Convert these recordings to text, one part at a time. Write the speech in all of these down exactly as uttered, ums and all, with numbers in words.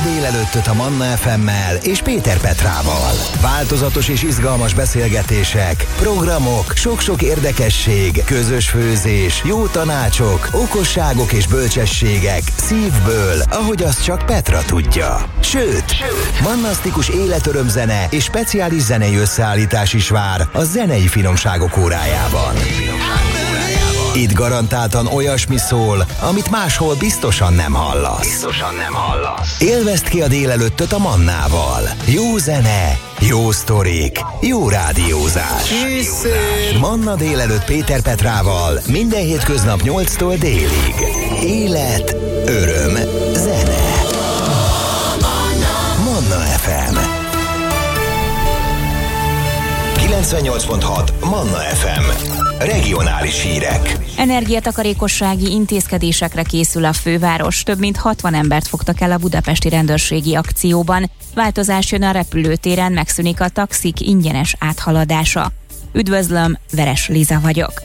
délelőttöt a Manna ef emmel és Péter Petrával. Változatos és izgalmas beszélgetések, programok, sok-sok érdekesség, közös főzés, jó tanácsok, okosságok és bölcsességek szívből, ahogy azt csak Petra tudja. Sőt, Sőt. mannasztikus életörömzene és speciális zenei összeállítás is vár a zenei finomságok órájában. Itt garantáltan olyasmi szól, amit máshol biztosan nem hallasz. Biztosan nem hallasz. Élvezd ki a délelőttöt a Mannával. Jó zene, jó sztorik, jó rádiózás. Készül. Manna délelőtt Péter Petrával minden hétköznap nyolctól délig. Élet, öröm, zene. Manna ef em kilencvennyolc pont hat Manna ef em. Regionális hírek. Energiatakarékossági intézkedésekre készül a főváros. Több mint hatvan embert fogtak el a budapesti rendőrségi akcióban. Változás jön a repülőtéren, megszűnik a taxik ingyenes áthaladása. Üdvözlöm, Veres Liza vagyok.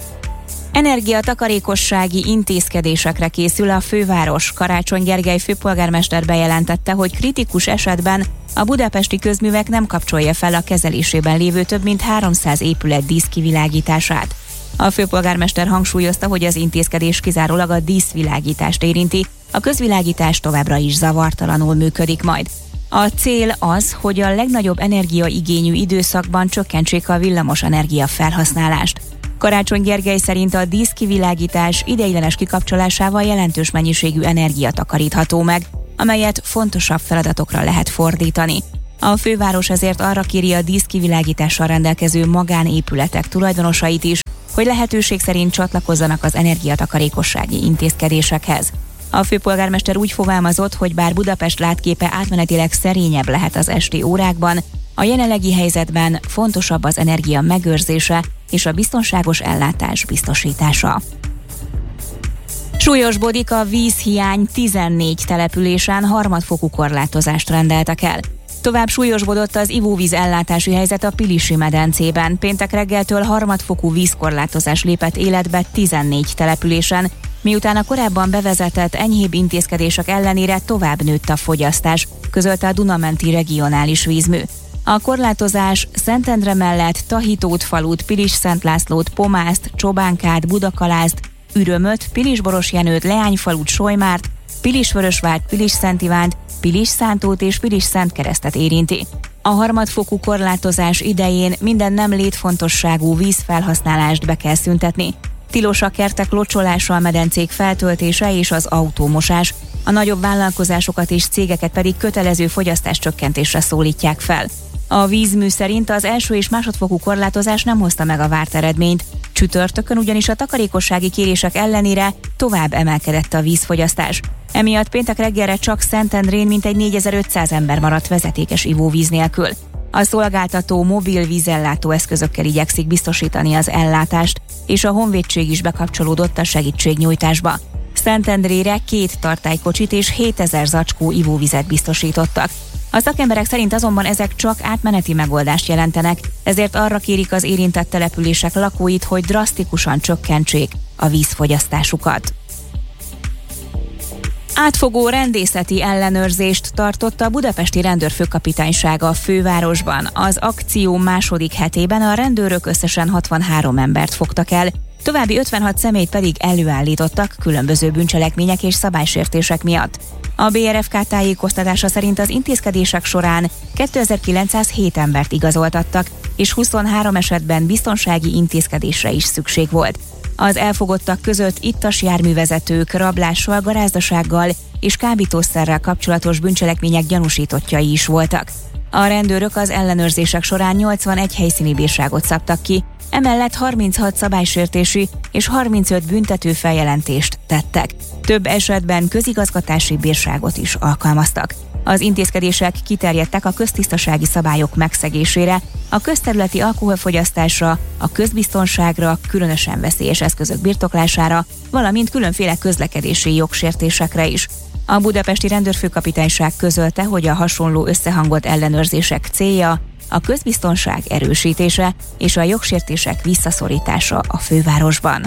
Energiatakarékossági intézkedésekre készül a főváros. Karácsony Gergely főpolgármester bejelentette, hogy kritikus esetben a budapesti közművek nem kapcsolja fel a kezelésében lévő több mint háromszáz épület díszkivilágítását. A főpolgármester hangsúlyozta, hogy az intézkedés kizárólag a díszvilágítást érinti, a közvilágítás továbbra is zavartalanul működik majd. A cél az, hogy a legnagyobb energiaigényű időszakban csökkentsék a villamos energia felhasználást. Karácsony Gergely szerint a díszkivilágítás ideiglenes kikapcsolásával jelentős mennyiségű energia takarítható meg, amelyet fontosabb feladatokra lehet fordítani. A főváros ezért arra kéri a díszkivilágítással rendelkező magánépületek tulajdonosait is, hogy lehetőség szerint csatlakozzanak az energiatakarékossági intézkedésekhez. A főpolgármester úgy fogalmazott, hogy bár Budapest látképe átmenetileg szerényebb lehet az esti órákban, a jelenlegi helyzetben fontosabb az energia megőrzése és a biztonságos ellátás biztosítása. Súlyosbodik a vízhiány, tizennégy településen harmadfokú korlátozást rendeltek el. Tovább súlyosbodott az ivóvíz ellátási helyzet a Pilisi medencében. Péntek reggeltől harmadfokú vízkorlátozás lépett életbe tizennégy településen, miután a korábban bevezetett enyhébb intézkedések ellenére tovább nőtt a fogyasztás, közölte a Dunamenti Regionális Vízmű. A korlátozás Szentendre mellett Tahitót falut, Pilis-Szentlászlót, Pomászt, Csobánkát, Budakalázt, Ürömöt, Pilis-Borosjenőt, Leányfalut, Solymárt, Pilis-Vörösvárt, Pilis-Szent Ivánt, Pilis-Szántót és Pilis-Szentkeresztet érinti. A harmadfokú korlátozás idején minden nem létfontosságú vízfelhasználást be kell szüntetni. Tilos a kertek locsolása, a medencék feltöltése és az autómosás, a nagyobb vállalkozásokat és cégeket pedig kötelező fogyasztáscsökkentésre szólítják fel. A vízmű szerint az első és másodfokú korlátozás nem hozta meg a várt eredményt, csütörtökön ugyanis a takarékossági kérések ellenére tovább emelkedett a vízfogyasztás. Emiatt péntek reggelre csak Szentendrén mintegy négyezer-ötszáz ember maradt vezetékes ivóvíz nélkül. A szolgáltató mobil vízellátó eszközökkel igyekszik biztosítani az ellátást, és a honvédség is bekapcsolódott a segítségnyújtásba. Szentendrére két tartálykocsit és hétezer zacskó ivóvizet biztosítottak. A szakemberek szerint azonban ezek csak átmeneti megoldást jelentenek, ezért arra kérik az érintett települések lakóit, hogy drasztikusan csökkentsék a vízfogyasztásukat. Átfogó rendészeti ellenőrzést tartott a budapesti rendőrfőkapitánysága a fővárosban. Az akció második hetében a rendőrök összesen hatvanhárom embert fogtak el, további ötvenhat személyt pedig előállítottak különböző bűncselekmények és szabálysértések miatt. A bé er ef ká tájékoztatása szerint az intézkedések során kétezer-kilencszázhét embert igazoltattak, és huszonhárom esetben biztonsági intézkedésre is szükség volt. Az elfogottak között ittas járművezetők, rablással, garázdasággal és kábítószerrel kapcsolatos bűncselekmények gyanúsítottjai is voltak. A rendőrök az ellenőrzések során nyolcvanegy helyszíni bírságot szabtak ki, emellett harminchat szabálysértési és harmincöt büntető feljelentést tettek. Több esetben közigazgatási bírságot is alkalmaztak. Az intézkedések kiterjedtek a köztisztasági szabályok megszegésére, a közterületi alkoholfogyasztásra, a közbiztonságra, különösen veszélyes eszközök birtoklására, valamint különféle közlekedési jogsértésekre is. A budapesti rendőrfőkapitányság közölte, hogy a hasonló összehangolt ellenőrzések célja a közbiztonság erősítése és a jogsértések visszaszorítása a fővárosban.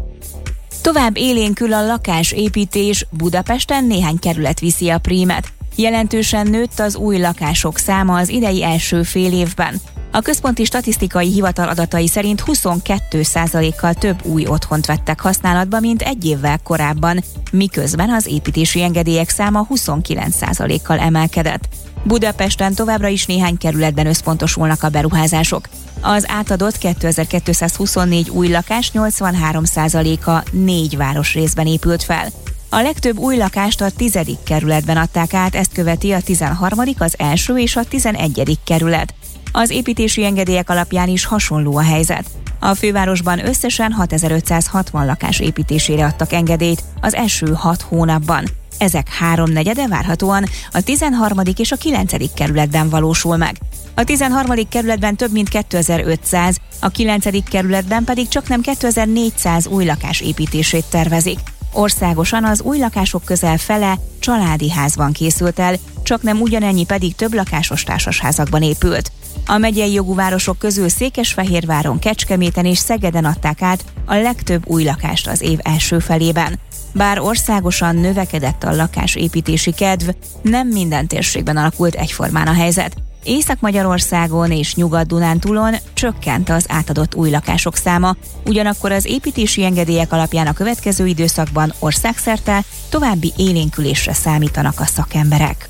Tovább élénkül a lakásépítés, Budapesten néhány kerület viszi a prímet. Jelentősen nőtt az új lakások száma az idei első fél évben. A Központi Statisztikai Hivatal adatai szerint huszonkettő százalékkal több új otthont vettek használatba, mint egy évvel korábban, miközben az építési engedélyek száma huszonkilenc százalékkal emelkedett. Budapesten továbbra is néhány kerületben összpontosulnak a beruházások. Az átadott kétezer-kétszázhuszonnégy új lakás nyolcvanhárom százaléka négy városrészben épült fel. A legtöbb új lakást a tizedik kerületben adták át, ezt követi a tizenharmadik, az első és a tizenegyedik kerület. Az építési engedélyek alapján is hasonló a helyzet. A fővárosban összesen hatezer-ötszázhatvan lakás építésére adtak engedélyt az első hat hónapban. Ezek háromnegyede várhatóan a tizenharmadik és a kilencedik kerületben valósul meg. A tizenharmadik kerületben több mint kétezer-ötszáz, a kilencedik kerületben pedig csaknem kétezer-négyszáz új lakás építését tervezik. Országosan az új lakások közel fele családi házban készült el, csaknem ugyanennyi pedig több lakásos társasházakban épült. A megyei jogú városok közül Székesfehérváron, Kecskeméten és Szegeden adták át a legtöbb új lakást az év első felében. Bár országosan növekedett a lakásépítési kedv, nem minden térségben alakult egyformán a helyzet. Észak-Magyarországon és Nyugat-Dunántúlon csökkent az átadott új lakások száma, ugyanakkor az építési engedélyek alapján a következő időszakban országszerte további élénkülésre számítanak a szakemberek.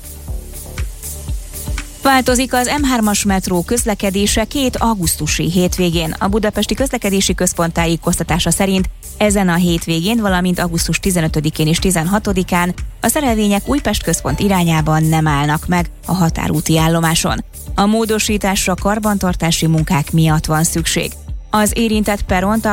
Változik az em hármas metró közlekedése két augusztusi hétvégén. A Budapesti Közlekedési Központ tájékoztatása szerint ezen a hétvégén, valamint augusztus tizenötödikén és tizenhatodikán a szerelvények Újpest központ irányában nem állnak meg a határúti állomáson. A módosításra karbantartási munkák miatt van szükség. Az érintett peront a